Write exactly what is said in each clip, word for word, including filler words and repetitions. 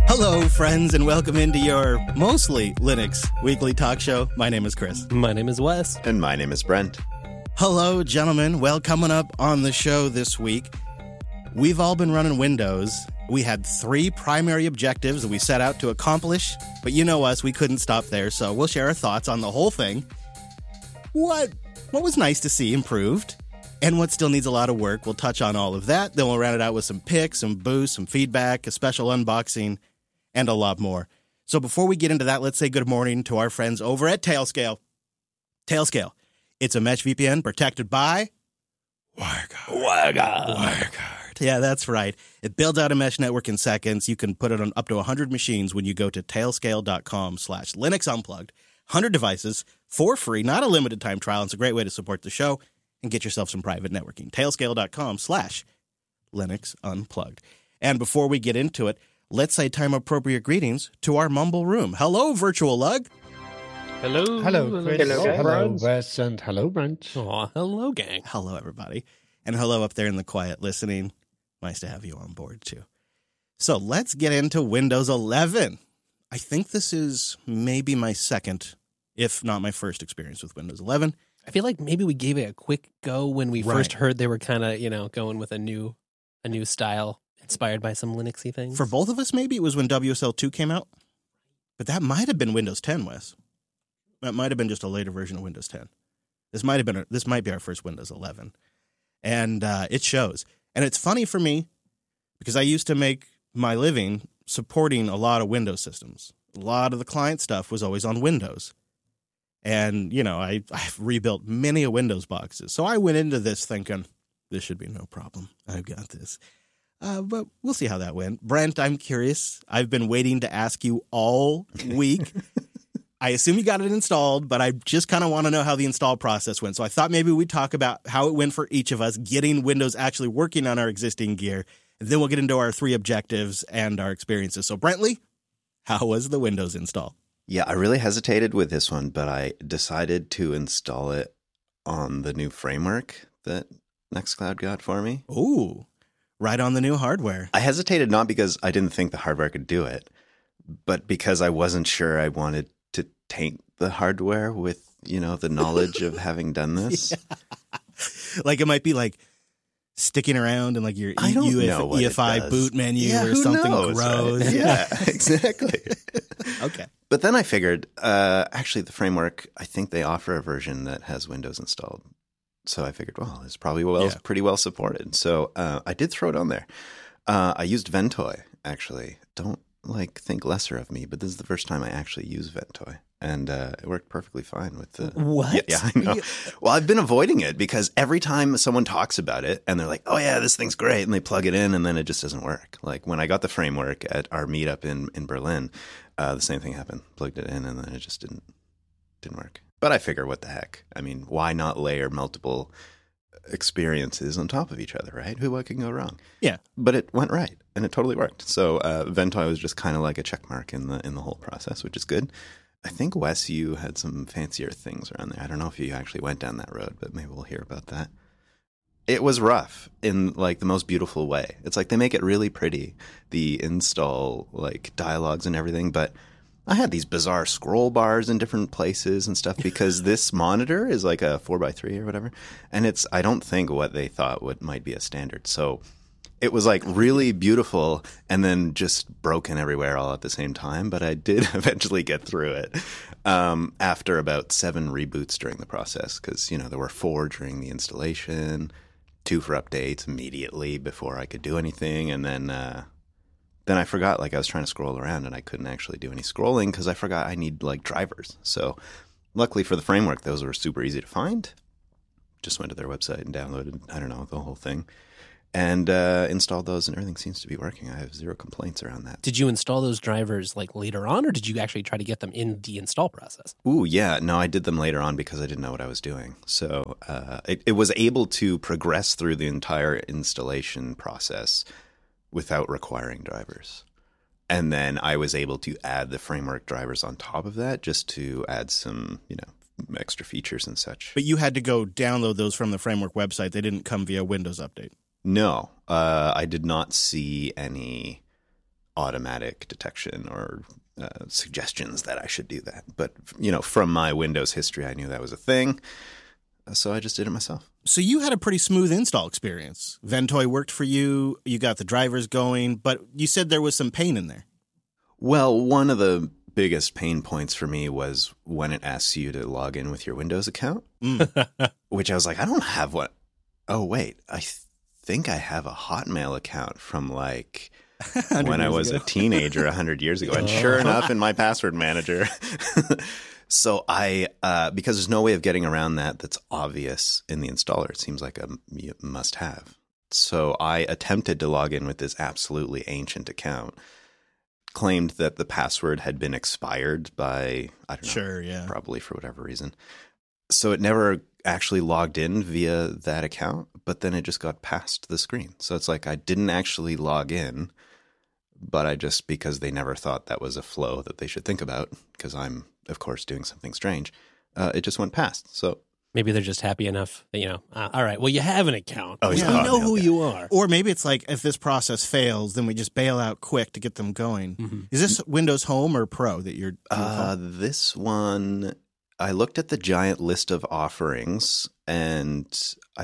Hello, friends, and welcome into your mostly Linux weekly talk show. My name is Chris. My name is Wes. And my name is Brent. Hello, gentlemen. Well, coming up on the show this week, we've all been running Windows. We had three primary objectives that we set out to accomplish, but you know us, we couldn't stop there, so we'll share our thoughts on the whole thing. What, what was nice to see improved, and what still needs a lot of work. We'll touch on all of that. Then we'll round it out with some picks, some boosts, some feedback, a special unboxing, and a lot more. So before we get into that, let's say good morning to our friends over at Tailscale. Tailscale. It's a mesh V P N protected by WireGuard. WireGuard. WireGuard. Yeah, that's right. It builds out a mesh network in seconds. You can put it on up to one hundred machines when you go to tailscale.com slash Linux Unplugged. one hundred devices for free, not a limited time trial. It's a great way to support the show and get yourself some private networking. Tailscale.com slash Linux Unplugged. And before we get into it, let's say time-appropriate greetings to our mumble room. Hello, Virtual Lug. Hello. Hello, Chris. Hello, Hello, hello Wes, and hello, Brent. Aw, hello, gang. Hello, everybody. And hello up there in the quiet listening. Nice to have you on board, too. So let's get into Windows eleven. I think this is maybe my second, if not my first experience with Windows eleven. I feel like maybe we gave it a quick go when we Right. first heard they were kind of, you know, going with a new a new style inspired by some Linuxy things. For both of us, maybe it was when W S L two came out. But that might have been Windows ten, Wes. That might have been just a later version of Windows ten. This might have been a, this might be our first Windows eleven. And uh, it shows. And it's funny for me because I used to make my living supporting a lot of Windows systems. A lot of the client stuff was always on Windows. And, you know, I, I've rebuilt many a Windows boxes. So I went into this thinking, this should be no problem. I've got this. Uh, but we'll see how that went. Brent, I'm curious. I've been waiting to ask you all week. I assume you got it installed, but I just kind of want to know how the install process went. So I thought maybe we'd talk about how it went for each of us, getting Windows actually working on our existing gear. And then we'll get into our three objectives and our experiences. So Brentley, how was the Windows install? Yeah, I really hesitated with this one, but I decided to install it on the new framework that Nextcloud got for me. Ooh, right on the new hardware. I hesitated not because I didn't think the hardware could do it, but because I wasn't sure I wanted to taint the hardware with, you know, the knowledge of having done this. Yeah. Like it might be like sticking around in like your I don't E know what F I it does. boot menu Yeah, or who something knows, gross. right? Yeah, exactly. Okay. But then I figured, uh, actually, the framework, I think they offer a version that has Windows installed. So I figured, well, it's probably well, Yeah. pretty well supported. So uh, I did throw it on there. Uh, I used Ventoy, actually. Don't like think lesser of me, but this is the first time I actually use Ventoy. And uh, it worked perfectly fine with the... What? Yeah, yeah, I know. Well, I've been avoiding it because every time someone talks about it and they're like, oh, yeah, this thing's great, and they plug it in and then it just doesn't work. Like when I got the framework at our meetup in, in Berlin, uh, the same thing happened. Plugged it in and then it just didn't didn't work. But I figure, what the heck? I mean, why not layer multiple experiences on top of each other, right? Who what can go wrong? Yeah. But it went right and it totally worked. So uh, Ventoy was just kind of like a check mark in the in the whole process, which is good. I think, Wes, you had some fancier things around there. I don't know if you actually went down that road, but maybe we'll hear about that. It was rough in, like, the most beautiful way. It's like they make it really pretty, the install, like, dialogues and everything, but I had these bizarre scroll bars in different places and stuff because this monitor is like a four by three or whatever, and it's, I don't think, what they thought would might be a standard. So it was like really beautiful and then just broken everywhere all at the same time. But I did eventually get through it um, after about seven reboots during the process because, you know, there were four during the installation, two for updates immediately before I could do anything. And then uh, then I forgot, like I was trying to scroll around and I couldn't actually do any scrolling because I forgot I need like drivers. So luckily for the framework, those were super easy to find. Just went to their website and downloaded, I don't know, the whole thing. And uh, installed those, and everything seems to be working. I have zero complaints around that. Did you install those drivers like later on, or did you actually try to get them in the install process? Ooh, yeah. No, I did them later on because I didn't know what I was doing. So uh, it, it was able to progress through the entire installation process without requiring drivers. And then I was able to add the framework drivers on top of that just to add some, you know, extra features and such. But you had to go download those from the framework website. They didn't come via Windows Update. No, uh, I did not see any automatic detection or uh, suggestions that I should do that. But, you know, from my Windows history, I knew that was a thing. So I just did it myself. So you had a pretty smooth install experience. Ventoy worked for you. You got the drivers going, but you said there was some pain in there. Well, one of the biggest pain points for me was when it asks you to log in with your Windows account, Mm. which I was like, I don't have one. Oh, wait, I th- think I have a Hotmail account from like when I years was ago. a teenager one hundred years ago. And sure enough, in my password manager. So I, uh, because there's no way of getting around that that's obvious in the installer. It seems like a must have. So I attempted to log in with this absolutely ancient account, claimed that the password had been expired by, I don't know, Sure, yeah. probably for whatever reason. So it never actually logged in via that account, but then it just got past the screen. So it's like I didn't actually log in, but I just, because they never thought that was a flow that they should think about, because I'm, of course, doing something strange, uh, it just went past. So Maybe they're just happy enough that, you know, uh, all right, well, you have an account. Oh, we yeah. know Oh, who okay. you are. Or maybe it's like, if this process fails, then we just bail out quick to get them going. Mm-hmm. Is this Windows Home or Pro that you're? you're uh, calling? this one, I looked at the giant list of offerings, and I,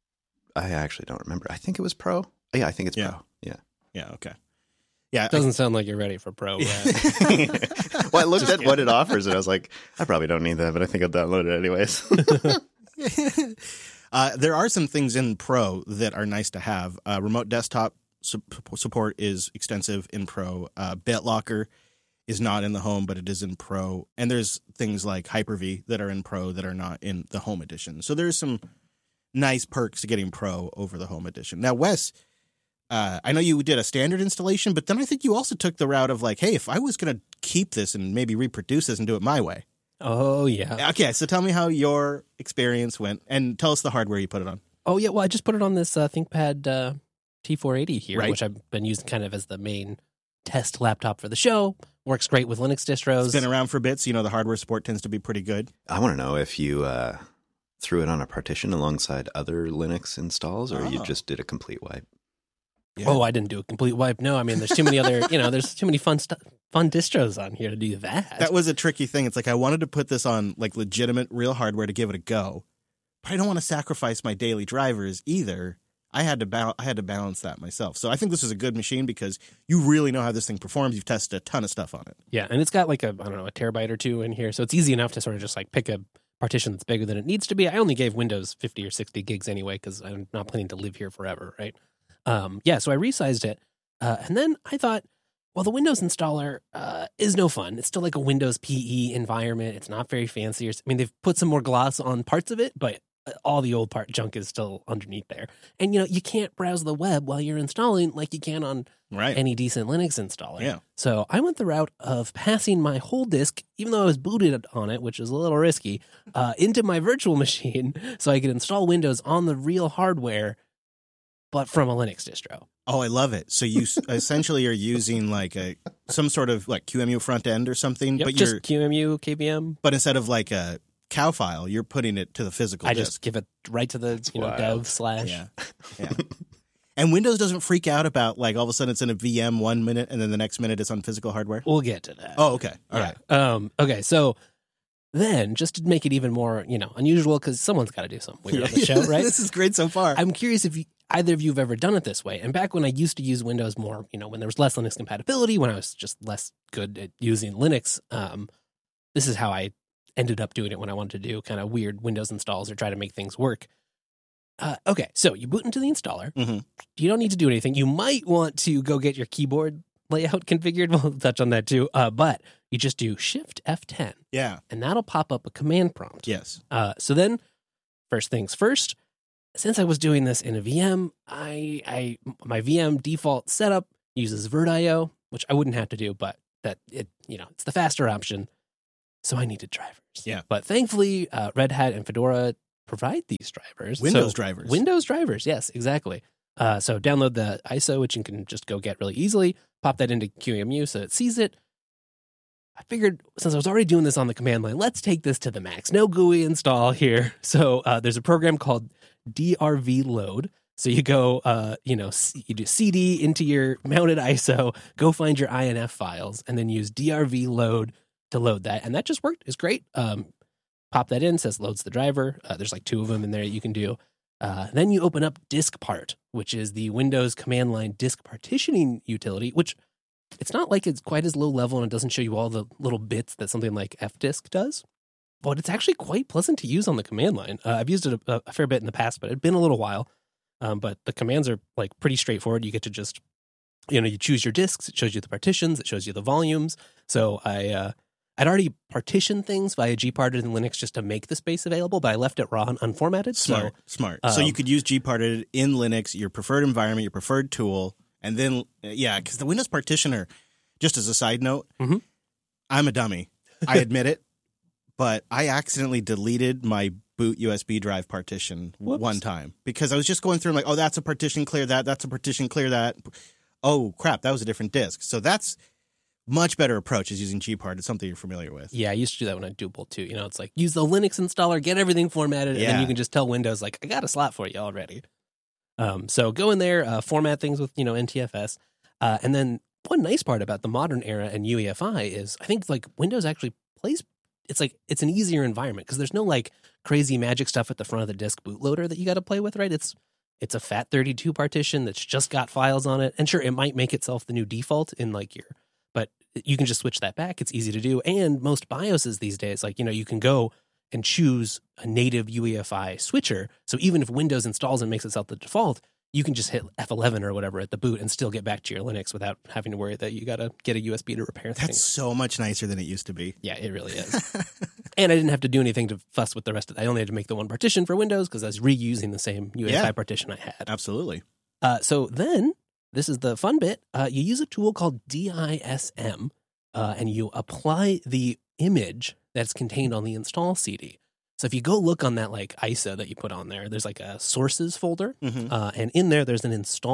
I actually don't remember. I think it was Pro. Yeah, I think it's Yeah. Pro. Yeah. Yeah. Okay. Yeah. Doesn't sound like you're ready for pro yet. Well, I looked at what it offers, and I was like, I probably don't need that, but I think I'll download it anyways. uh, there are some things in Pro that are nice to have. Uh, remote desktop su- support is extensive in Pro. Uh, BitLocker is not in the Home, but it is in Pro. And there's things like Hyper-V that are in Pro that are not in the Home edition. So there's some nice perks to getting Pro over the Home edition. Now, Wes, uh, I know you did a standard installation, but then I think you also took the route of like, hey, if I was going to keep this and maybe reproduce this and do it my way. Oh, yeah. Okay, so tell me how your experience went, and tell us the hardware you put it on. Oh, yeah. Well, I just put it on this uh, ThinkPad uh, T four eighty here, Right. which I've been using kind of as the main test laptop for the show. Works great with Linux distros. It's been around for a bit, so you know the hardware support tends to be pretty good. I want to know if you uh, threw it on a partition alongside other Linux installs, or you Oh. just did a complete wipe. Yeah. Oh, I didn't do a complete wipe. No, I mean, there's too many other, you know, there's too many fun stuff, fun distros on here to do that. That was a tricky thing. It's like I wanted to put this on like legitimate real hardware to give it a go, but I don't want to sacrifice my daily drivers either. I had to ba- I had to balance that myself. So I think this is a good machine because you really know how this thing performs. You've tested a ton of stuff on it. Yeah, and it's got like a, I don't know, a terabyte or two in here. So it's easy enough to sort of just like pick a partition that's bigger than it needs to be. I only gave Windows fifty or sixty gigs anyway because I'm not planning to live here forever, right? Um, yeah, so I resized it. Uh, and then I thought, well, the Windows installer uh, is no fun. It's still like a Windows P E environment. It's not very fancy. I mean, they've put some more gloss on parts of it, but all the old part junk is still underneath there. And, you know, you can't browse the web while you're installing like you can on Right. any decent Linux installer. Yeah. So I went the route of passing my whole disk, even though I was booted on it, which is a little risky, uh, into my virtual machine so I could install Windows on the real hardware, but from a Linux distro. Oh, I love it. So you s- essentially are using like a some sort of like Q M U front end or something, Yep, but you're just Q M U, K V M. but instead of like a cow file, you're putting it to the physical I disk. just give it right to the you know wild. dev slash. Yeah. Yeah. And Windows doesn't freak out about like all of a sudden it's in a V M one minute and then the next minute it's on physical hardware. We'll get to that. Oh, okay. All right. Yeah. Um, okay, so then just to make it even more, you know, unusual, because someone's got to do something weird on the show, right? This is great so far. I'm curious if you, either of you have ever done it this way. And back when I used to use Windows more, you know, when there was less Linux compatibility, when I was just less good at using Linux, um, this is how I ended up doing it when I wanted to do kind of weird Windows installs or try to make things work. Uh, okay, so you boot into the installer. Mhm. You don't need to do anything. You might want to go get your keyboard layout configured. We'll touch on that too. Uh, but you just do Shift F ten, Yeah. and that'll pop up a command prompt. Yes. Uh, so then, first things first, since I was doing this in a V M, I, I my V M default setup uses VirtIO, which I wouldn't have to do, but that it you know it's the faster option. So I needed drivers. Yeah. But thankfully, uh, Red Hat and Fedora provide these drivers. Windows So- drivers. Windows drivers, yes, exactly. Uh, so download the I S O, which you can just go get really easily. Pop that into Q M U so it sees it. I figured since I was already doing this on the command line, let's take this to the max. No G U I install here. So uh, there's a program called D R V Load. So you go, uh, you know, you do C D into your mounted I S O, go find your I N F files, and then use D R V load to load that. And that just worked. It's great. Um, pop that in, says loads the driver. Uh, there's like two of them in there that you can do. Uh, then you open up DiskPart, which is the Windows command line disk partitioning utility, which it's not like it's quite as low level and it doesn't show you all the little bits that something like fdisk does. But it's actually quite pleasant to use on the command line. Uh, I've used it a, a fair bit in the past, but it'd been a little while. Um, but the commands are like pretty straightforward. You get to just, you know, you choose your disks. It shows you the partitions. It shows you the volumes. So I, uh, I'd already partitioned things via gparted in Linux just to make the space available, but I left it raw and unformatted. Smart, so, smart. Um, so you could use gparted in Linux, your preferred environment, your preferred tool, and then, yeah, because the Windows partitioner, just as a side note, Mhm. I'm a dummy. I admit it, but I accidentally deleted my boot U S B drive partition Whoops. one time because I was just going through and like, oh, that's a partition, clear that. That's a partition, clear that. Oh, crap, that was a different disk. So that's much better approach is using gpart. It's something you're familiar with. Yeah, I used to do that when I do Bolt too. You know, it's like use the Linux installer, get everything formatted, and Yeah. then you can just tell Windows, like, I got a slot for you already. Um, so go in there, uh, format things with, you know, N T F S. Uh, and then one nice part about the modern era and U E F I is I think like Windows actually plays, it's like, it's an easier environment because there's no like crazy magic stuff at the front of the disk bootloader that you got to play with, right? It's, it's a FAT thirty-two partition that's just got files on it. And sure, it might make itself the new default in like your, but you can just switch that back. It's easy to do. And most BIOSes these days, like, you know, you can go and choose a native U E F I switcher. So even if Windows installs and makes itself the default, you can just hit F eleven or whatever at the boot and still get back to your Linux without having to worry that you got to get a U S B to repair That's things. so much nicer than it used to be. Yeah, it really is. And I didn't have to do anything to fuss with the rest of it. I only had to make the one partition for Windows because I was reusing the same U E F I Yeah. partition I had. Absolutely. Uh, so then, this is the fun bit. Uh, you use a tool called D I S M, uh, and you apply the image that's contained on the install C D. So if you go look on that like I S O that you put on there, there's like a sources folder, Mhm. uh, and in there there's an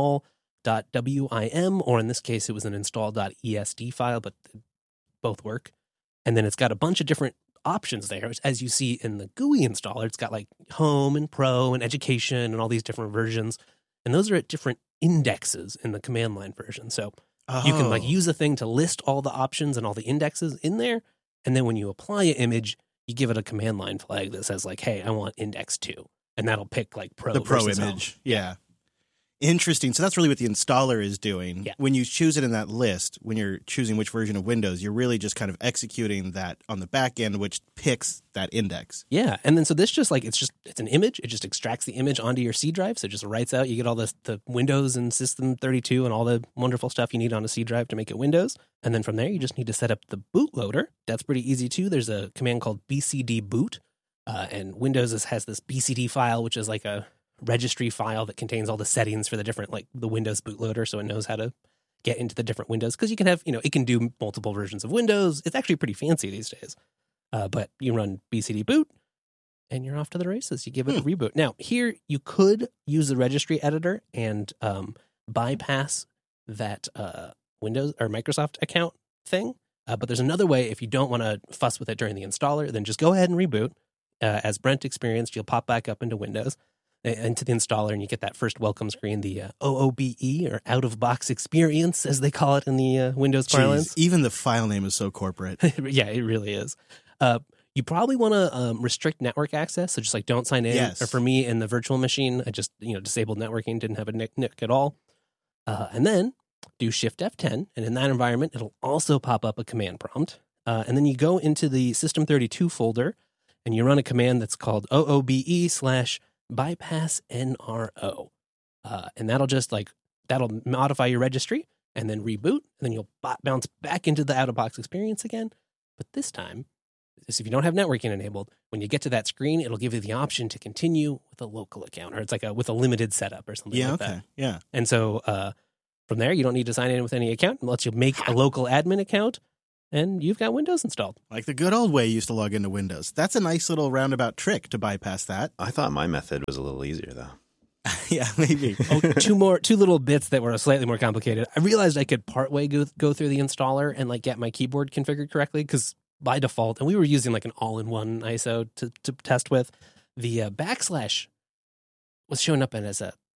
install.wim, or in this case it was an install.esd file, but both work. And then it's got a bunch of different options there. As you see in the G U I installer, it's got like home and pro and education and all these different versions. And those are at different indexes in the command line version. So you can like Oh. use a thing to list all the options and all the indexes in there. And then when you apply an image, you give it a command line flag that says like, hey, I want index two. And that'll pick like pro the pro versus home. image. Yeah. Interesting. So that's really what the installer is doing. Yeah. When you choose it in that list, when you're choosing which version of Windows, you're really just kind of executing that on the back end, which picks that index. Yeah. And then so this just like, it's just, it's an image. It just extracts the image onto your C drive. So it just writes out, you get all this, the Windows and System thirty-two and all the wonderful stuff you need on a C drive to make it Windows. And then from there, you just need to set up the bootloader. That's pretty easy too. There's a command called B C D boot. Uh, and Windows is, has this B C D file, which is like a registry file that contains all the settings for the different, like the Windows bootloader. So it knows how to get into the different Windows. Because you can have, you know, it can do multiple versions of Windows. It's actually pretty fancy these days. Uh, but you run B C D boot and you're off to the races. You give it a reboot. Now, here you could use the registry editor and um, bypass that uh, Windows or Microsoft account thing. Uh, but there's another way if you don't want to fuss with it during the installer, then just go ahead and reboot. Uh, as Brent experienced, you'll pop back up into Windows, uh, into the installer, and you get that first welcome screen, the uh, O O B E, or out-of-box experience, as they call it in the uh, Windows parlance. Jeez, even the file name is so corporate. Yeah, it really is. Uh, you probably want to um, restrict network access, so just like don't sign in. Yes. Or for me, in the virtual machine, I just you know disabled networking, didn't have a N I C at all. Uh, and then do Shift F ten, and in that environment, it'll also pop up a command prompt. Uh, and then you go into the System thirty-two folder, and you run a command that's called O O B E slash bypass N R O. Uh, and that'll just like, that'll modify your registry and then reboot. And then you'll b- bounce back into the out-of-box experience again. But this time, if you don't have networking enabled, when you get to that screen, it'll give you the option to continue with a local account, or it's like a with a limited setup or something Yeah, like okay. that. Yeah. And so uh, from there, you don't need to sign in with any account. It lets you make a local admin account, and you've got Windows installed. Like the good old way you used to log into Windows. That's a nice little roundabout trick to bypass that. I thought my method was a little easier, though. Yeah, maybe. Oh, two more, two little bits that were slightly more complicated. I realized I could partway go go through the installer and like get my keyboard configured correctly because by default, and we were using like an all-in-one I S O to, to test with, the uh, backslash was showing up as a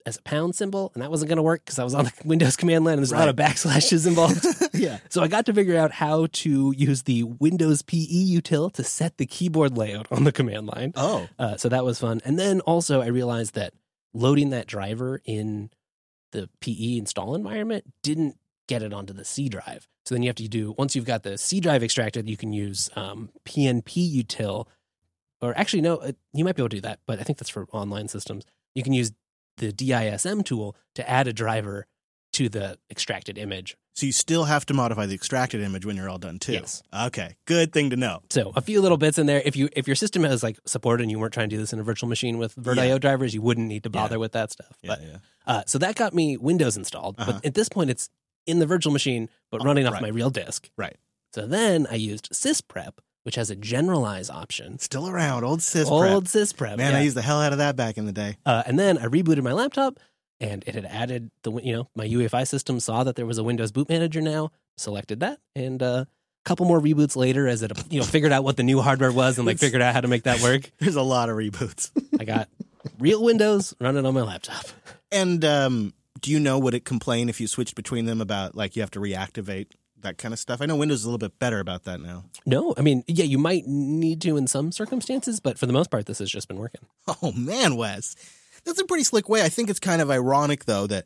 as a pound symbol, and that wasn't going to work because I was on the Windows command line and there's right. a lot of backslashes involved. Yeah. So I got to figure out how to use the Windows P E util to set the keyboard layout on the command line. Oh. Uh, so that was fun. And then also I realized that loading that driver in the P E install environment didn't get it onto the C drive. So then you have to do, once you've got the C drive extracted, you can use um, P N P util, or actually, no, you might be able to do that, but I think that's for online systems. You can use the D I S M tool to add a driver to the extracted image. So you still have to modify the extracted image when you're all done too. Yes. Okay. Good thing to know. So a few little bits in there. If you if your system has like support and you weren't trying to do this in a virtual machine with VirtIO yeah. drivers, you wouldn't need to bother yeah. with that stuff. Yeah, but yeah. Uh, so that got me Windows installed. Uh-huh. But at this point, it's in the virtual machine, but running oh, off right. my real disk. Right. So then I used SysPrep, which has a generalize option. Still around. Old SysPrep. Old SysPrep. Man, yeah. I used the hell out of that back in the day. Uh, and then I rebooted my laptop, and it had added the, you know, my U E F I system saw that there was a Windows Boot Manager now, selected that, and uh, a couple more reboots later as it, you know, figured out what the new hardware was and like figured out how to make that work. There's a lot of reboots. I got real Windows running on my laptop. And um, do you know, would it complain if you switched between them about like you have to reactivate that kind of stuff? I know Windows is a little bit better about that now. No, I mean, yeah, you might need to in some circumstances, but for the most part, this has just been working. Oh, man, Wes. That's a pretty slick way. I think it's kind of ironic, though, that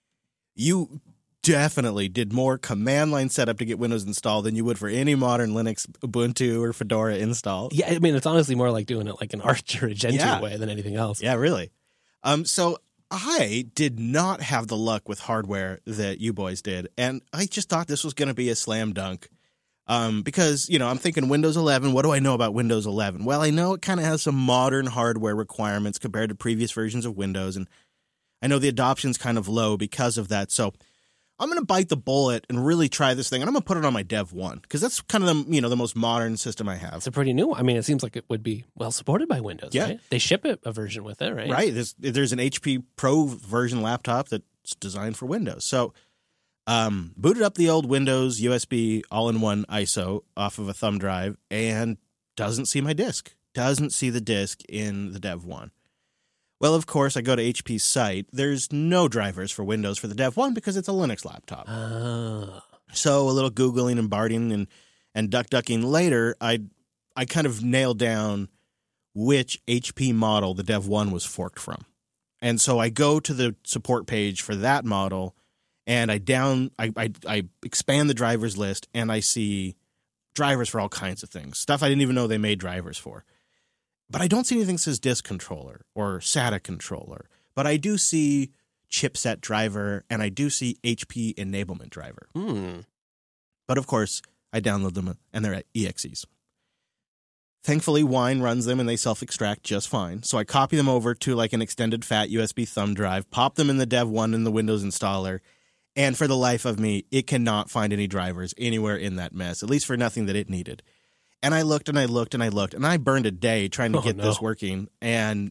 you definitely did more command line setup to get Windows installed than you would for any modern Linux, Ubuntu, or Fedora install. Yeah, I mean, it's honestly more like doing it like an Arch or a Gentoo Yeah. way than anything else. Yeah, really. Um, so I did not have the luck with hardware that you boys did, and I just thought this was going to be a slam dunk. Um, because, you know, I'm thinking Windows eleven. What do I know about Windows eleven? Well, I know it kind of has some modern hardware requirements compared to previous versions of Windows, and I know the adoption's kind of low because of that. So I'm going to bite the bullet and really try this thing, and I'm going to put it on my Dev one because that's kind of the, you know, the most modern system I have. It's a pretty new one. I mean, it seems like it would be well supported by Windows, Yeah. right? They ship it, a version with it, right? Right. There's, there's an H P Pro version laptop that's designed for Windows. So um, booted up the old Windows U S B all-in-one I S O off of a thumb drive and doesn't see my disk. Doesn't see the disk in the Dev one. Well, of course, I go to H P's site. There's no drivers for Windows for the Dev one because it's a Linux laptop. Ah. So a little Googling and Barding and, and duck-ducking later, I I kind of nailed down which H P model the Dev one was forked from. And so I go to the support page for that model, and I down I, I, I expand the drivers list, and I see drivers for all kinds of things. Stuff I didn't even know they made drivers for. But I don't see anything that says disk controller or SATA controller. But I do see chipset driver, and I do see H P enablement driver. Hmm. But of course, I download them, and they're at E X Es. Thankfully, Wine runs them, and they self-extract just fine. So I copy them over to like an extended fat U S B thumb drive, pop them in the Dev one in the Windows installer, and for the life of me, it cannot find any drivers anywhere in that mess, at least for nothing that it needed. And I looked and I looked and I looked, and I burned a day trying to Oh, get no. this working, and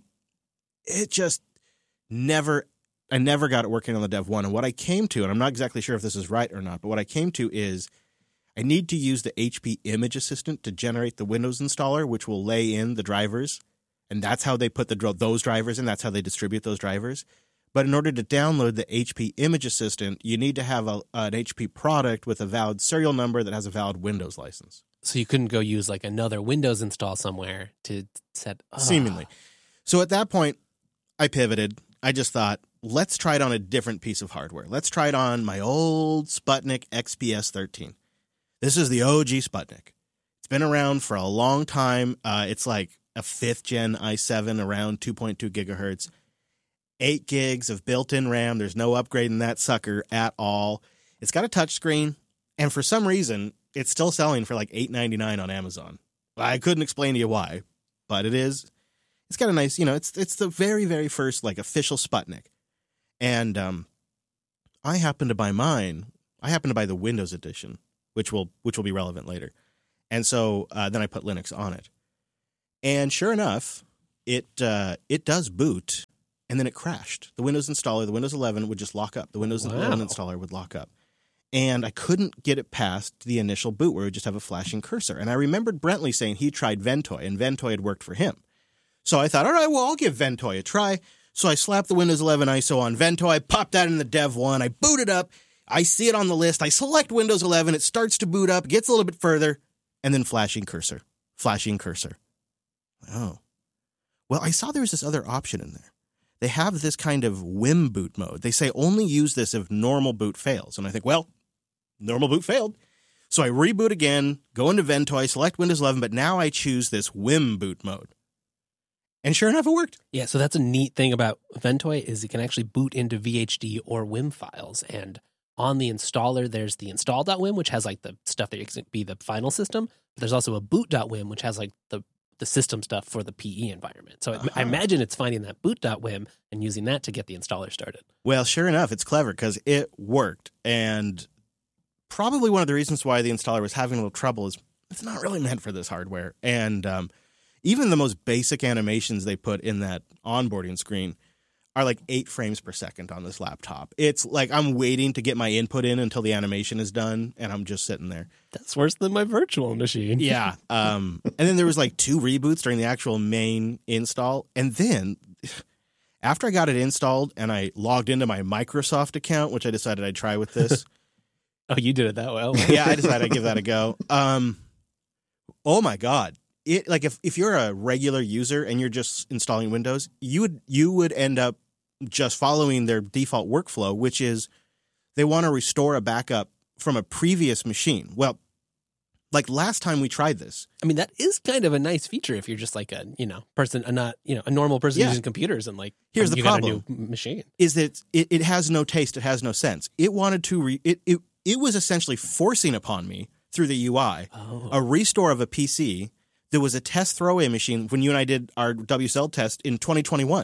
it just never, I never got it working on the Dev one. And what I came to, and I'm not exactly sure if this is right or not, but what I came to is I need to use the H P Image Assistant to generate the Windows installer, which will lay in the drivers, and that's how they put the those drivers in. That's how they distribute those drivers. But in order to download the H P Image Assistant, you need to have a, an H P product with a valid serial number that has a valid Windows license. So you couldn't go use like another Windows install somewhere to set oh. Seemingly. So at that point, I pivoted. I just thought, let's try it on a different piece of hardware. Let's try it on my old Sputnik X P S thirteen. This is the O G Sputnik. It's been around for a long time. Uh, it's like a fifth gen i seven around two point two gigahertz. Eight gigs of built-in RAM. There's no upgrading that sucker at all. It's got a touchscreen, and for some reason, it's still selling for like eight ninety-nine on Amazon. I couldn't explain to you why, but it is. It's got a nice, you know, it's it's the very, very first like official Sputnik. And um, I happened to buy mine. I happened to buy the Windows edition, which will which will be relevant later. And so uh, then I put Linux on it. And sure enough, it uh, it does boot, and then it crashed. The Windows installer, the Windows eleven would just lock up. The Windows Wow. eleven installer would lock up. And I couldn't get it past the initial boot where it would just have a flashing cursor. And I remembered Brentley saying he tried Ventoy, and Ventoy had worked for him. So I thought, all right, well, I'll give Ventoy a try. So I slapped the Windows eleven I S O on Vento. I popped that in the Dev one. I boot it up. I see it on the list. I select Windows eleven. It starts to boot up, gets a little bit further, and then flashing cursor. Flashing cursor. Oh. Well, I saw there was this other option in there. They have this kind of whim boot mode. They say only use this if normal boot fails. And I think, well, normal boot failed. So I reboot again, go into Vento, I select Windows eleven, but now I choose this whim boot mode. And sure enough, it worked. Yeah, so that's a neat thing about Ventoy is it can actually boot into V H D or Wim files. And on the installer, there's the install.wim, which has like the stuff that can be the final system. But there's also a boot.wim, which has like the, the system stuff for the P E environment. So uh-huh. I imagine it's finding that boot.wim and using that to get the installer started. Well, sure enough, it's clever because it worked. And probably one of the reasons why the installer was having a little trouble is it's not really meant for this hardware. And um, even the most basic animations they put in that onboarding screen are like eight frames per second on this laptop. It's like I'm waiting to get my input in until the animation is done, and I'm just sitting there. That's worse than my virtual machine. Yeah. Um, and then there was like two reboots during the actual main install. And then after I got it installed and I logged into my Microsoft account, which I decided I'd try with this. Oh, you did it that well. Yeah, I decided I'd give that a go. Um, oh my God. It like if, if you're a regular user and you're just installing Windows, you would you would end up just following their default workflow, which is they want to restore a backup from a previous machine. Well, like last time we tried this. I mean, that is kind of a nice feature if you're just like a, you know, person, a not, you know, a normal person Yeah. using computers and like, Here's um, the you problem. got a new machine. Is that it, it has no taste, it has no sense. It wanted to re, it, it it was essentially forcing upon me through the U I Oh. a restore of a P C. There was a test throwaway machine when you and I did our W S L test in twenty twenty-one.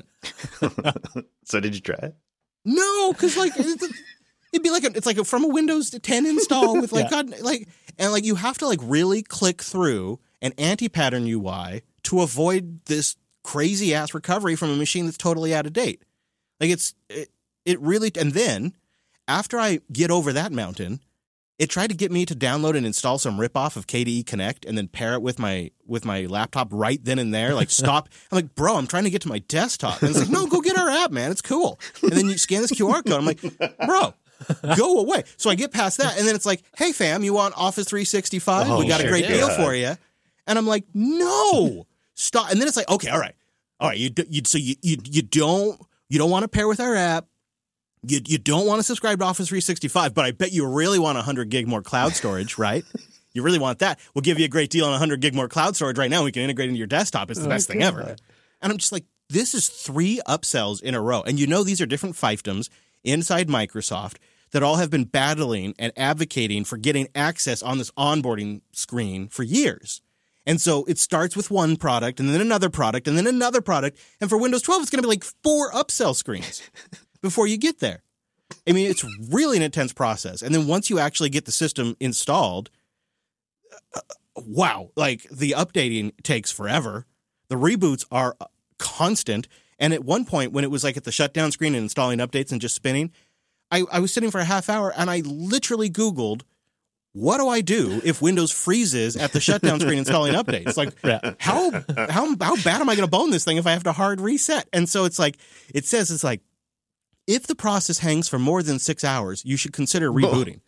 So did you try it? No, because like it's, it'd be like a, it's like a, from a Windows ten install with like Yeah. God, like and like you have to like really click through an anti-pattern U I to avoid this crazy ass recovery from a machine that's totally out of date. Like it's it, it really and then after I get over that mountain, it tried to get me to download and install some ripoff of K D E Connect and then pair it with my with my laptop right then and there. Like, stop. I'm like, bro, I'm trying to get to my desktop. And it's like, no, go get our app, man. It's cool. And then you scan this Q R code. I'm like, bro, go away. So I get past that. And then it's like, hey, fam, you want Office three sixty-five? Oh, we got sure a great do. deal for you. And I'm like, no, stop. And then it's like, okay, all right. All right. You, you, so you, you, you don't you don't want to pair with our app. You you don't want to subscribe to Office three sixty-five, but I bet you really want one hundred gig more cloud storage, right? You really want that. We'll give you a great deal on one hundred gig more cloud storage right now. We can integrate into your desktop. It's the Oh, best thing God. ever. And I'm just like, this is three upsells in a row. And you know these are different fiefdoms inside Microsoft that all have been battling and advocating for getting access on this onboarding screen for years. And so it starts with one product and then another product and then another product. And for Windows twelve, it's going to be like four upsell screens before you get there. I mean, it's really an intense process. And then once you actually get the system installed, uh, wow, like the updating takes forever. The reboots are constant. And at one point when it was like at the shutdown screen and installing updates and just spinning, I, I was sitting for a half hour and I literally Googled, what do I do if Windows freezes at the shutdown screen installing updates? Like, Yeah. how, how, how bad am I going to bone this thing if I have to hard reset? And so it's like, it says it's like, if the process hangs for more than six hours, you should consider rebooting.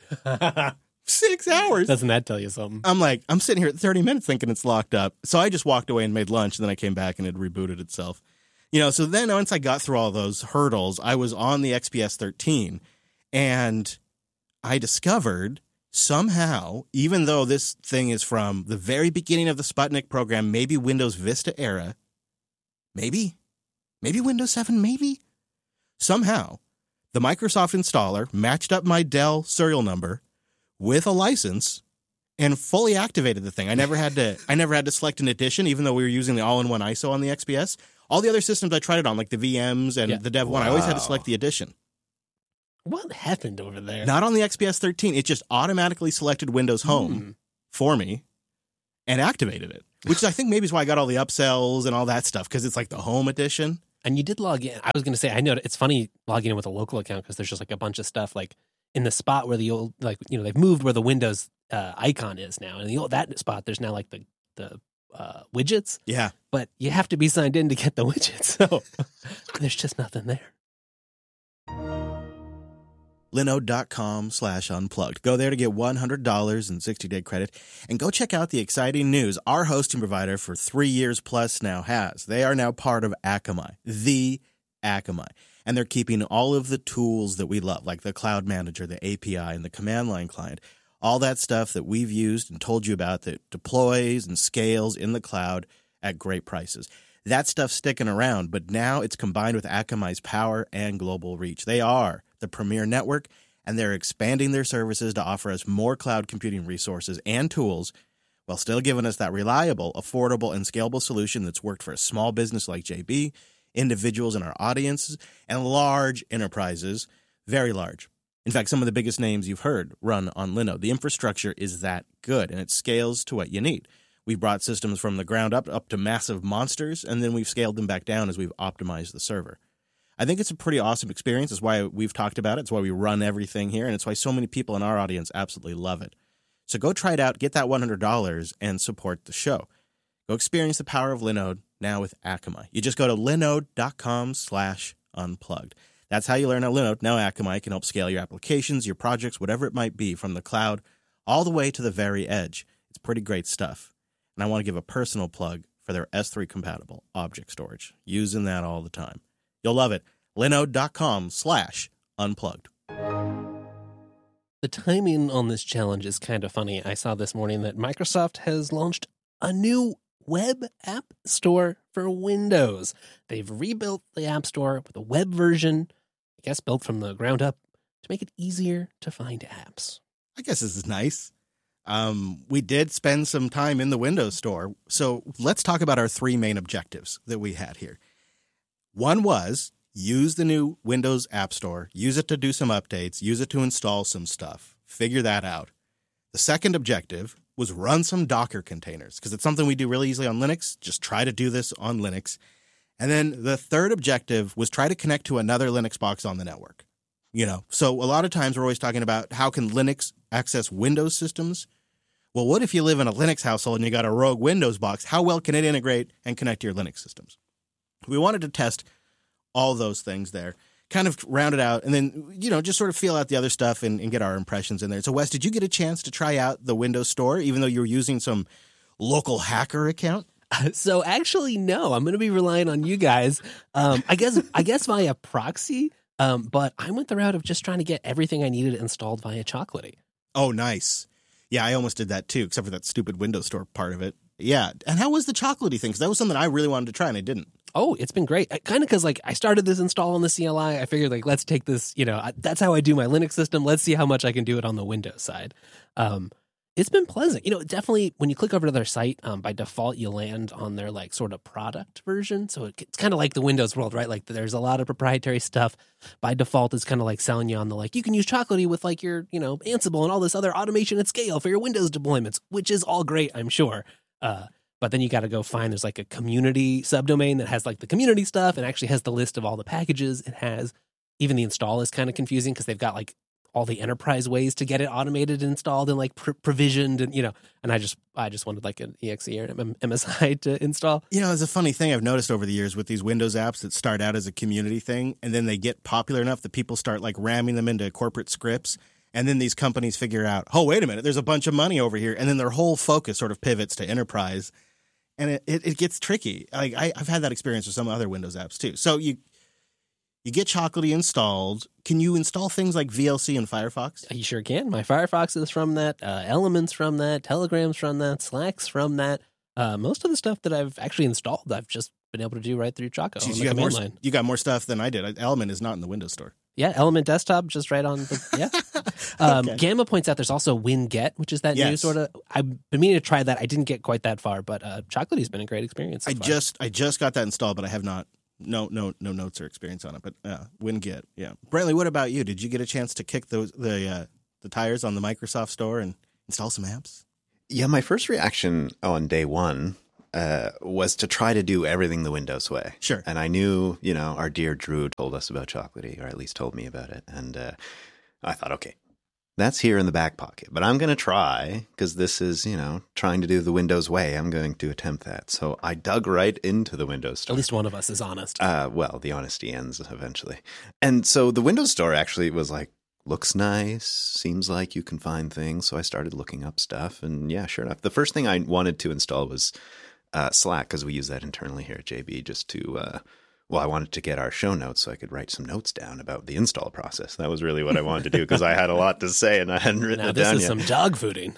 Six hours? Doesn't that tell you something? I'm like, I'm sitting here at thirty minutes thinking it's locked up. So I just walked away and made lunch, and then I came back and it rebooted itself. You know, so then once I got through all those hurdles, I was on the X P S thirteen, and I discovered somehow, even though this thing is from the very beginning of the Sputnik program, maybe Windows Vista era, maybe, maybe Windows seven, maybe, somehow the Microsoft installer matched up my Dell serial number with a license and fully activated the thing. I never had to I never had to select an edition, even though we were using the all-in-one I S O on the X P S. All the other systems I tried it on, like the V Ms and Yeah. the Dev one, I always had to Wow. select the edition. What happened over there? Not on the X P S thirteen. It just automatically selected Windows Home Hmm. for me and activated it, which I think maybe is why I got all the upsells and all that stuff, because it's like the Home edition. And you did log in. I was going to say, I know it's funny logging in with a local account because there's just like a bunch of stuff like in the spot where the old, like, you know, they've moved where the Windows uh, icon is now. And the old, that spot, there's now like the, the uh, widgets, Yeah. but you have to be signed in to get the widgets. So there's just nothing there. Linode.com slash unplugged. Go there to get one hundred dollars in sixty-day credit, and go check out the exciting news our hosting provider for three years plus now has. They are now part of Akamai, the Akamai, and they're keeping all of the tools that we love, like the Cloud Manager, the A P I, and the command line client, all that stuff that we've used and told you about that deploys and scales in the cloud at great prices. That stuff's sticking around, but now it's combined with Akamai's power and global reach. They are the premier network, and they're expanding their services to offer us more cloud computing resources and tools while still giving us that reliable, affordable, and scalable solution that's worked for a small business like J B, individuals in our audiences, and large enterprises, very large. In fact, some of the biggest names you've heard run on Linode. The infrastructure is that good, and it scales to what you need. We've brought systems from the ground up up to massive monsters, and then we've scaled them back down as we've optimized the server. I think it's a pretty awesome experience. That's why we've talked about it. It's why we run everything here, and it's why so many people in our audience absolutely love it. So go try it out, get that one hundred dollars, and support the show. Go experience the power of Linode now with Akamai. You just go to linode.com slash unplugged. That's how you learn how Linode, now Akamai, can help scale your applications, your projects, whatever it might be, from the cloud all the way to the very edge. It's pretty great stuff. And I want to give a personal plug for their S three compatible object storage. Using that all the time. You'll love it. Linode.com slash unplugged. The timing on this challenge is kind of funny. I saw this morning that Microsoft has launched a new web app store for Windows. They've rebuilt the App Store with a web version, I guess built from the ground up, to make it easier to find apps. I guess this is nice. Um, we did spend some time in the Windows Store. So let's talk about our three main objectives that we had here. One was use the new Windows App Store, use it to do some updates, use it to install some stuff, figure that out. The second objective was run some Docker containers, because it's something we do really easily on Linux. Just try to do this on Linux. And then the third objective was try to connect to another Linux box on the network. You know, so a lot of times we're always talking about how can Linux access Windows systems? Well, what if you live in a Linux household and you got a rogue Windows box? How well can it integrate and connect to your Linux systems? We wanted to test all those things there, kind of round it out, and then, you know, just sort of feel out the other stuff and, and get our impressions in there. So, Wes, did you get a chance to try out the Windows Store, even though you were using some local hacker account? So actually, no, I'm going to be relying on you guys. Um, I guess I guess via proxy, um, but I went the route of just trying to get everything I needed installed via Chocolatey. Oh, nice. Yeah, I almost did that too, except for that stupid Windows Store part of it. Yeah. And how was the Chocolatey thing? Because that was something I really wanted to try and I didn't. Oh, it's been great. Kind of because like I started this install on the C L I. I figured like, let's take this, you know, I, that's how I do my Linux system. Let's see how much I can do it on the Windows side. Um, it's been pleasant. You know, definitely when you click over to their site, um, by default, you land on their like sort of product version. So it, it's kind of like the Windows world, right? Like there's a lot of proprietary stuff. By default, it's kind of like selling you on the like, you can use Chocolatey with like your, you know, Ansible and all this other automation at scale for your Windows deployments, which is all great, I'm sure. Uh, But then you got to go find, there's like a community subdomain that has like the community stuff and actually has the list of all the packages it has. Even the install is kind of confusing because they've got like all the enterprise ways to get it automated and installed and like pr- provisioned and, you know, and I just, I just wanted like an E X E or an M S I to install. You know, it's a funny thing I've noticed over the years with these Windows apps that start out as a community thing and then they get popular enough that people start like ramming them into corporate scripts. And then these companies figure out, oh, wait a minute, there's a bunch of money over here. And then their whole focus sort of pivots to enterprise. And it, it, it gets tricky. Like I, I've had that experience with some other Windows apps too. So you you get Chocolatey installed. Can you install things like V L C and Firefox? You sure can. My Firefox is from that. Uh, Elements from that. Telegram's from that. Slack's from that. Uh, most of the stuff that I've actually installed, I've just been able to do right through Choco. Jeez, you got more. Line. You got more stuff than I did. Element is not in the Windows Store. Yeah, Element Desktop, just right on the, yeah. um, okay. Gamma points out there's also WinGet, which is that yes. new sort of, I've been meaning to try that. I didn't get quite that far, but uh, Chocolatey's been a great experience so I far. just I just got that installed, but I have not, no no no notes or experience on it, but uh, WinGet, yeah. Brantley, what about you? Did you get a chance to kick those, the, uh, the tires on the Microsoft Store and install some apps? Yeah, my first reaction on day one Uh, was to try to do everything the Windows way. Sure. And I knew, you know, our dear Drew told us about Chocolatey, or at least told me about it. And uh, I thought, okay, That's here in the back pocket, but I'm going to try because this is, you know, trying to do the Windows way. I'm going to attempt that. So I dug right into the Windows Store. At least one of us is honest. Uh, well, the honesty ends eventually. And so the Windows Store actually was like, looks nice, seems like you can find things. So I started looking up stuff. And yeah, sure enough. The first thing I wanted to install was uh, Slack, because we use that internally here at J B just to... Uh, Well, I wanted to get our show notes so I could write some notes down about the install process. That was really what I wanted to do because I had a lot to say and I hadn't written now, it down this is yet. some dog fooding.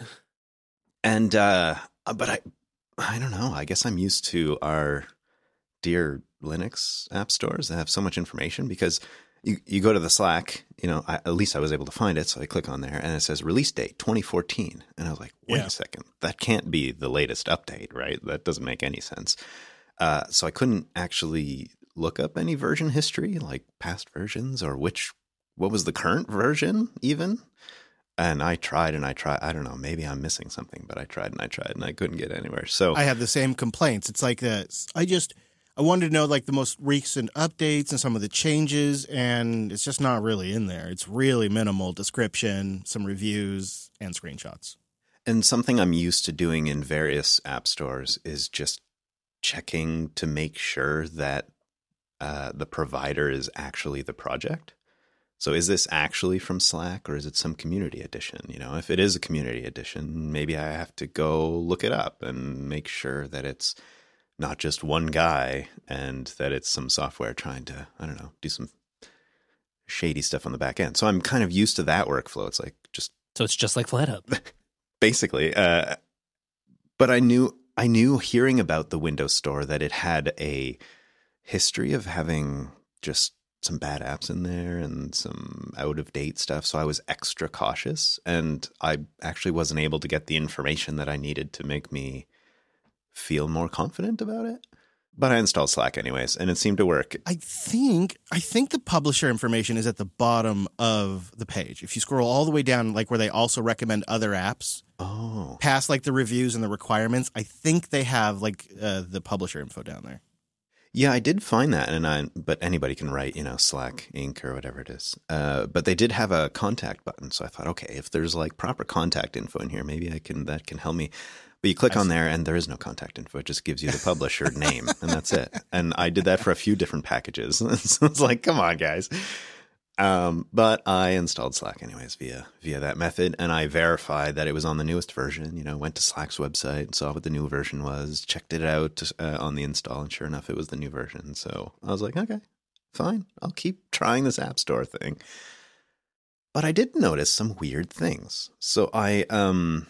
And, uh, but I, I don't know. I guess I'm used to our dear Linux app stores that have so much information because you, you go to the Slack, you know, I, at least I was able to find it. So I click on there and it says release date twenty fourteen. And I was like, wait Yeah. a second, that can't be the latest update, right? That doesn't make any sense. Uh, so I couldn't actually look up any version history, like past versions or which, what was the current version even? And I tried and I tried, I don't know, maybe I'm missing something, but I tried and I tried and I couldn't get anywhere. So I have the same complaints. It's like this. I just, I wanted to know like the most recent updates and some of the changes, and it's just not really in there. It's really minimal description, some reviews, and screenshots. And something I'm used to doing in various app stores is just checking to make sure that Uh, the provider is actually the project. So is this actually from Slack or is it some community edition? You know, if it is a community edition, maybe I have to go look it up and make sure that it's not just one guy and that it's some software trying to, I don't know, do some shady stuff on the back end. So I'm kind of used to that workflow. It's like just So it's just like FlatHub. basically. Uh, but I knew, I knew hearing about the Windows Store that it had a history of having just some bad apps in there and some out of date stuff. So I was extra cautious and I actually wasn't able to get the information that I needed to make me feel more confident about it. But I installed Slack anyways, and it seemed to work. I think I think the publisher information is at the bottom of the page. If you scroll all the way down, like where they also recommend other apps, Oh, past like the reviews and the requirements, I think they have like uh, the publisher info down there. yeah, I did find that, and I. But anybody can write, you know, Slack Incorporated or whatever it is. Uh, but they did have a contact button, so I thought, okay, if there's like proper contact info in here, maybe I can that can help me. But you click I on see. there, and there is no contact info. It just gives you the publisher name, and that's it. And I did that for a few different packages. So it's like, come on, guys. Um, but I installed Slack anyways via via that method, and I verified that it was on the newest version. You know, went to Slack's website, saw what the new version was, checked it out uh, on the install, and sure enough, it was the new version. So I was like, okay, fine, I'll keep trying this App Store thing. But I did notice some weird things. So I um.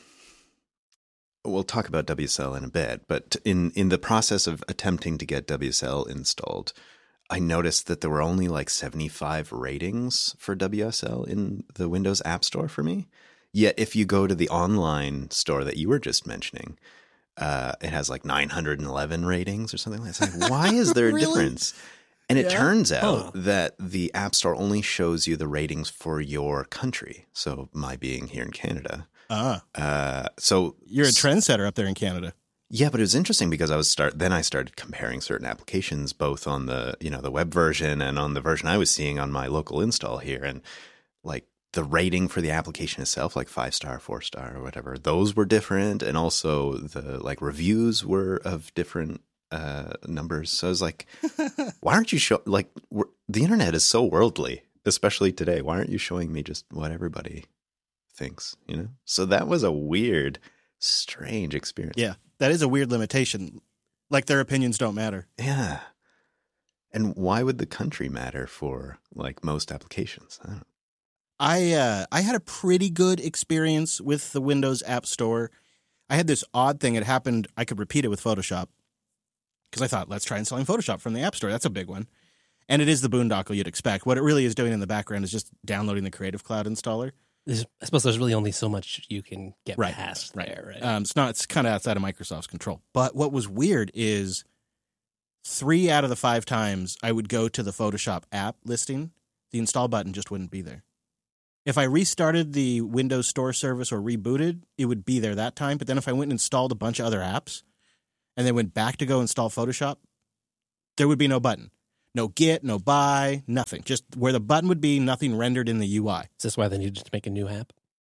We'll talk about W S L in a bit, but in, in the process of attempting to get W S L installed, I noticed that there were only like seventy-five ratings for W S L in the Windows App Store for me. Yet if you go to the online store that you were just mentioning, uh, it has like nine hundred eleven ratings or something like that. It's like, why is there a Really? difference? And it Yeah. turns out Huh. that the App Store only shows you the ratings for your country. So my being here in Canada. Ah, Uh, so you're a trendsetter up there in Canada. yeah, but it was interesting because I was start then I started comparing certain applications both on the, you know, the web version and on the version I was seeing on my local install here, and like the rating for the application itself, like five star, four star, or whatever, those were different, and also the like reviews were of different uh, numbers. So I was like, why aren't you show like we're, the internet is so worldly, especially today. Why aren't you showing me just what everybody thinks? You know, so that was a weird, strange experience. Yeah, that is a weird limitation. Like their opinions don't matter. Yeah. And why would the country matter for like most applications? I don't know. I uh, I had a pretty good experience with the Windows App Store. I had this odd thing. It happened. I could repeat it with Photoshop because I thought, let's try installing Photoshop from the App Store. That's a big one. And it is the boondoggle you'd expect. What it really is doing in the background is just downloading the Creative Cloud installer. There's, I suppose there's really only so much you can get Right, past right. there, right? Um, it's not. It's kind of outside of Microsoft's control. But what was weird is three out of the five times I would go to the Photoshop app listing, the install button just wouldn't be there. If I restarted the Windows Store service or rebooted, it would be there that time. But then if I went and installed a bunch of other apps and then went back to go install Photoshop, there would be no button. No get, no buy, nothing. Just where the button would be, nothing rendered in the U I. Is this why they needed to make a new app?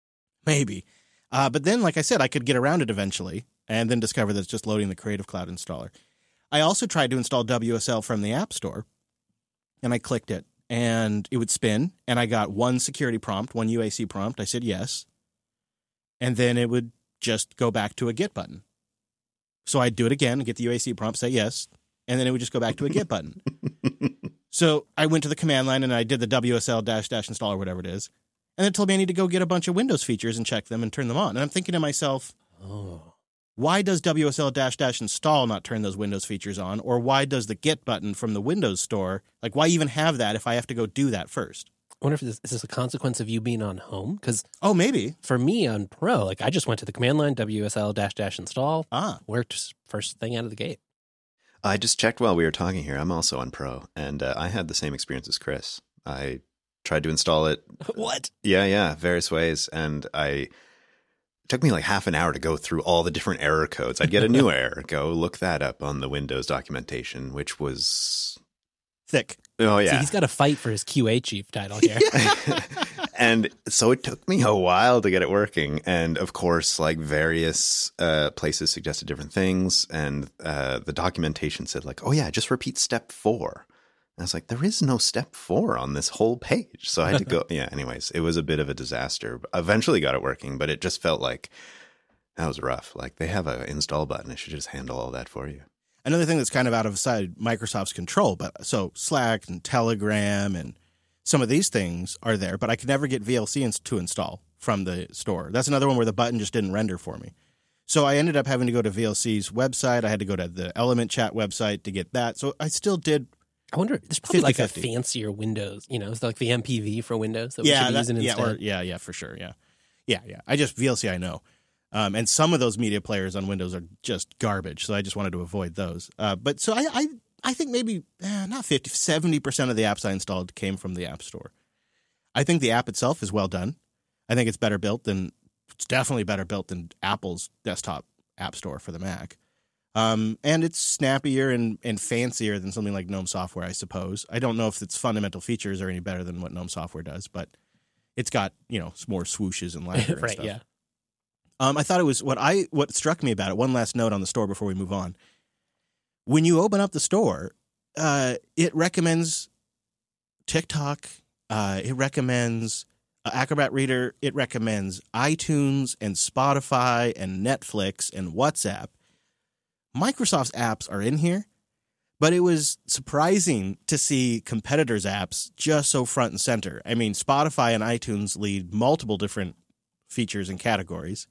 maybe. Uh, but then, like I said, I could get around it eventually and then discover that it's just loading the Creative Cloud installer. I also tried to install W S L from the App Store, and I clicked it, and it would spin, and I got one security prompt, one U A C prompt. I said yes, and then it would just go back to a get button. So I'd do it again, get the U A C prompt, say yes, and then it would just go back to a get button. So I went to the command line, and I did the W S L dash dash install or whatever it is, and it told me I need to go get a bunch of Windows features and check them and turn them on. And I'm thinking to myself, Oh. why does W S L dash dash install not turn those Windows features on? Or why does the get button from the Windows Store, like why even have that if I have to go do that first? I wonder if this is this a consequence of you being on home? Because Oh, maybe. for me on Pro, like I just went to the command line, W S L dash dash install, Ah, worked first thing out of the gate. I just checked while we were talking here. I'm also on Pro, and uh, I had the same experience as Chris. I tried to install it. What? Yeah, yeah, various ways, and I it took me like half an hour to go through all the different error codes. I'd get a new error, go look that up on the Windows documentation, which was thick. oh See, yeah. he's got to fight for his Q A chief title here. And so it took me a while to get it working. And of course, like various uh, places suggested different things. And uh, the documentation said like, oh yeah, just repeat step four. And I was like, there is no step four on this whole page. So I had to go. Yeah, anyways, it was a bit of a disaster. Eventually got it working, but it just felt like that was rough. Like they have an install button. It should just handle all that for you. Another thing that's kind of out of side Microsoft's control, but so Slack and Telegram and some of these things are there, but I could never get V L C ins- to install from the store. That's another one where the button just didn't render for me. So I ended up having to go to V L C's website. I had to go to the Element Chat website to get that. So I still did. I wonder, there's probably like a fifty-fifty. fancier Windows, you know, it's like the M P V for Windows that we Yeah, should be that, using yeah, instead. or, yeah, yeah, for sure. Yeah, yeah, yeah. I just V L C I know. Um, and some of those media players on Windows are just garbage, so I just wanted to avoid those. Uh, but so I, I, I think maybe eh, not fifty, seventy percent of the apps I installed came from the App Store. I think the app itself is well done. I think it's better built than it's definitely better built than Apple's desktop app store for the Mac. Um, and it's snappier and, and fancier than something like GNOME Software, I suppose. I don't know if its fundamental features are any better than what GNOME Software does, but it's got, you know, more swooshes and library and right, stuff. yeah. Um, I thought it was what I what struck me about it. One last note on the store before we move on. When you open up the store, uh, it recommends TikTok. Uh, it recommends uh, Acrobat Reader. It recommends iTunes and Spotify and Netflix and WhatsApp. Microsoft's apps are in here, but it was surprising to see competitors' apps just so front and center. I mean, Spotify and iTunes lead multiple different features and categories.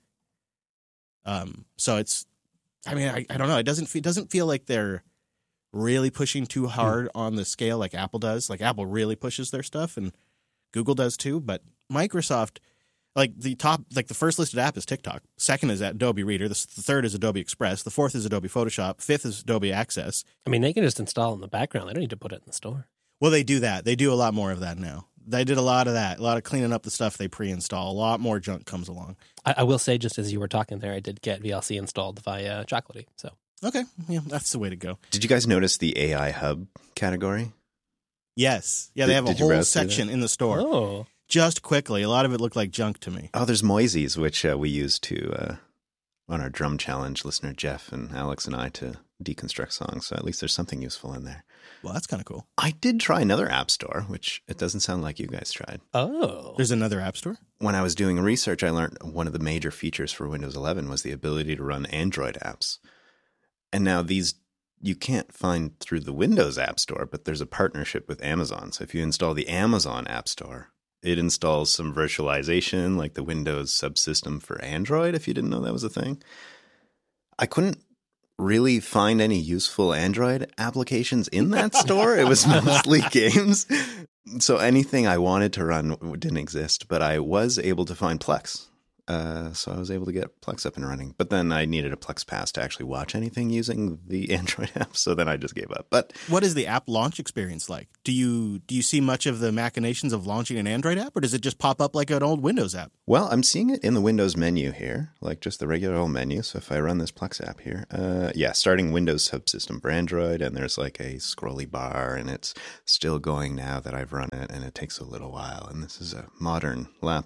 Um, so it's, I mean, I, I don't know. It doesn't it doesn't feel like they're really pushing too hard on the scale like Apple does. Like Apple really pushes their stuff and Google does too. But Microsoft, like the top, like the first listed app is TikTok. Second is Adobe Reader. The third is Adobe Express. The fourth is Adobe Photoshop. Fifth is Adobe Access. I mean, they can just install it in the background. They don't need to put it in the store. Well, they do that. They do a lot more of that now. They did a lot of that, a lot of cleaning up the stuff they pre-install. A lot more junk comes along. I, I will say, just as you were talking there, I did get V L C installed via Chocolatey. So Okay, yeah, that's the way to go. Did you guys notice the A I Hub category? Yes, yeah, Did- they have a did you whole browse through section in the store. oh, Just quickly, a lot of it looked like junk to me. Oh, there's Moises, which uh, we use to uh, on our drum challenge. Listener Jeff and Alex and I to deconstruct songs. So at least there's something useful in there. Well, that's kind of cool. I did try another app store, which it doesn't sound like you guys tried. oh, There's another app store? When I was doing research, I learned one of the major features for Windows eleven was the ability to run Android apps. And now these you can't find through the Windows App Store, but there's a partnership with Amazon. So if you install the Amazon App Store, it installs some virtualization like the Windows subsystem for Android, if you didn't know that was a thing. I couldn't really find any useful Android applications in that store. It was mostly games. So anything I wanted to run didn't exist, but I was able to find Plex. Uh, so I was able to get Plex up and running. But then I needed a Plex Pass to actually watch anything using the Android app, so then I just gave up. But What is the app launch experience like? Do you do you see much of the machinations of launching an Android app, or does it just pop up like an old Windows app? well, I'm seeing it in the Windows menu here, like just the regular old menu. So if I run this Plex app here, uh, yeah, starting Windows subsystem for Android, and there's like a scrolly bar, and it's still going now that I've run it, and it takes a little while. And this is a modern laptop,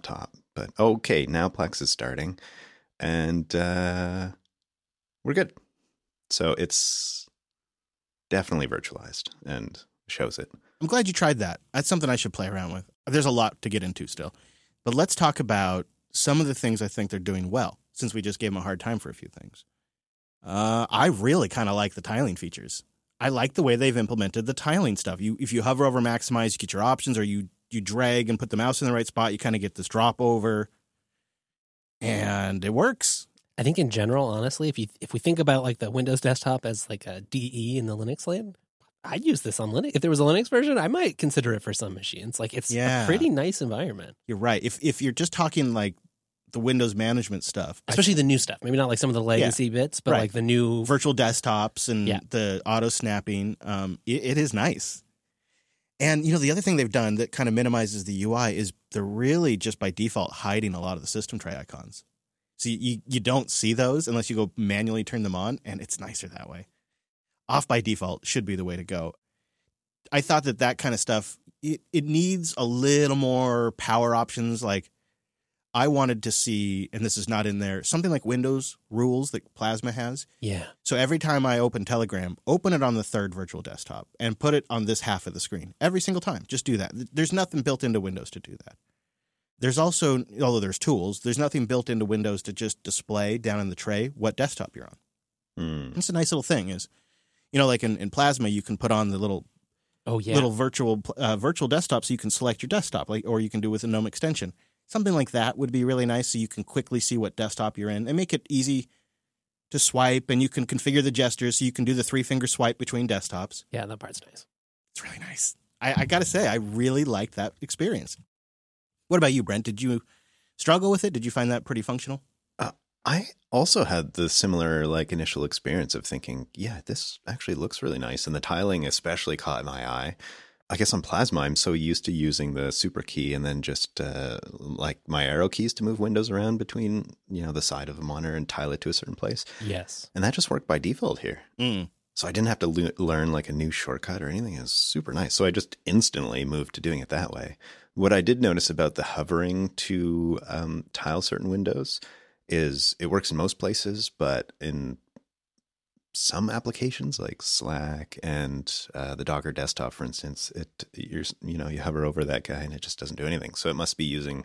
But okay, now Plex is starting, and uh, we're good. So it's definitely virtualized and shows it. I'm glad you tried that. That's something I should play around with. There's a lot to get into still. But let's talk about some of the things I think they're doing well, since we just gave them a hard time for a few things. Uh, I really kind of like the tiling features. I like the way they've implemented the tiling stuff. You, if you hover over maximize, you get your options, or you, you drag and put the mouse in the right spot, you kind of get this drop over. And it works. I think in general, honestly, if you if we think about like the Windows desktop as like a D E in the Linux land, I'd use this on Linux. If there was a Linux version, I might consider it for some machines. Like it's Yeah. a pretty nice environment. You're right. If if you're just talking like the Windows management stuff, Especially the new stuff. Maybe not like some of the legacy bits, but Right. like the new virtual desktops and Yeah. the auto snapping, um, it, it is nice. And, you know, the other thing they've done that kind of minimizes the U I is they're really just by default hiding a lot of the system tray icons. So you, you don't see those unless you go manually turn them on, and it's nicer that way. Off by default should be the way to go. I thought that that kind of stuff, it, it needs a little more power options. Like I wanted to see, and this is not in there, something like Windows rules that Plasma has. Yeah. So every time I open Telegram, open it on the third virtual desktop and put it on this half of the screen. Every single time. Just do that. There's nothing built into Windows to do that. There's also, although there's tools, there's nothing built into Windows to just display down in the tray what desktop you're on. Mm. It's a nice little thing. Is, you know, like in, in Plasma, you can put on the little Oh yeah. little virtual uh, virtual desktop so you can select your desktop, like, or you can do with a GNOME extension. Something like that would be really nice so you can quickly see what desktop you're in and make it easy to swipe, and you can configure the gestures so you can do the three-finger swipe between desktops. Yeah, that part's nice. It's really nice. I, I got to say, I really liked that experience. What about you, Brent? Did you struggle with it? Did you find that pretty functional? Uh, I also had the similar like initial experience of thinking, yeah, this actually looks really nice. And the tiling especially caught my eye. I guess on Plasma, I'm so used to using the super key and then just uh, like my arrow keys to move windows around between, you know, the side of a monitor and tile it to a certain place. Yes. And that just worked by default here. Mm. So I didn't have to le- learn like a new shortcut or anything. It was super nice. So I just instantly moved to doing it that way. What I did notice about the hovering to um, tile certain windows is it works in most places, but in some applications like Slack and uh, the Docker desktop, for instance, it you're you know you hover over that guy and it just doesn't do anything. So it must be using,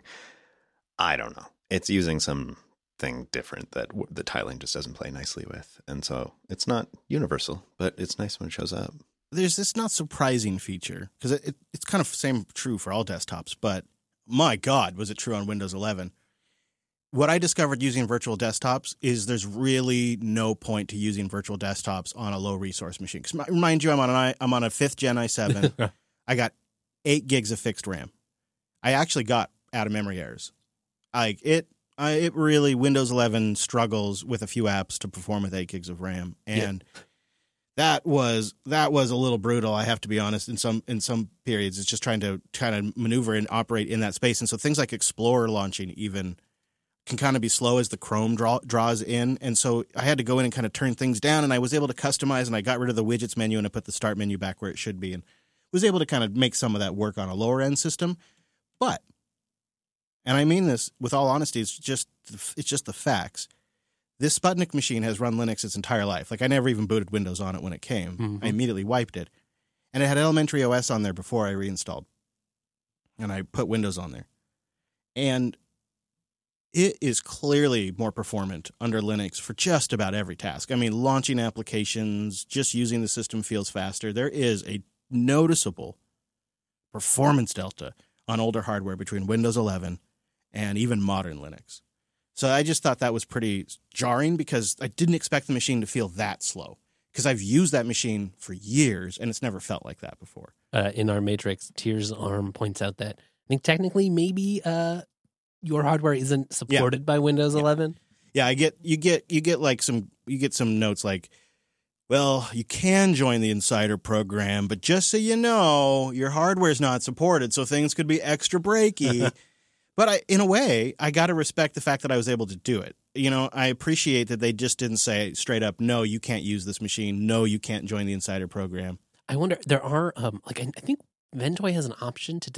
I don't know, it's using something different that w- the tiling just doesn't play nicely with, and so it's not universal, but it's nice when it shows up. There's this not surprising feature, because it, it, it's kind of same true for all desktops, but my God, was it true on Windows eleven. What I discovered using virtual desktops is there's really no point to using virtual desktops on a low resource machine. Because mind you, I'm on an I, I'm on a fifth gen i seven. I got eight gigs of fixed RAM. I actually got out of memory errors. Like it, I, it really Windows eleven struggles with a few apps to perform with eight gigs of RAM, and yeah. that was that was a little brutal. I have to be honest. In some in some periods, it's just trying to kind of maneuver and operate in that space, and so things like Explorer launching even can kind of be slow as the Chrome draw, draws in. And so I had to go in and kind of turn things down, and I was able to customize, and I got rid of the widgets menu and I put the start menu back where it should be, and was able to kind of make some of that work on a lower end system. But, and I mean this with all honesty, it's just, it's just the facts. This Sputnik machine has run Linux its entire life. Like I never even booted Windows on it when it came. Mm-hmm. I immediately wiped it. And it had Elementary O S on there before I reinstalled. And I put Windows on there. And it is clearly more performant under Linux for just about every task. I mean, launching applications, just using the system feels faster. There is a noticeable performance delta on older hardware between Windows eleven and even modern Linux. So I just thought that was pretty jarring because I didn't expect the machine to feel that slow, because I've used that machine for years and it's never felt like that before. Uh, in our matrix, Tears Arm points out that I think technically maybe uh, your hardware isn't supported yeah. by Windows yeah. eleven. Yeah, I get you get you get like some you get some notes like, well, you can join the Insider program, but just so you know, your hardware's not supported, so things could be extra breaky. But I, in a way, I got to respect the fact that I was able to do it. You know, I appreciate that they just didn't say straight up, no, you can't use this machine. No, you can't join the Insider program. I wonder, there are, um, like, I, I think Ventoy has an option to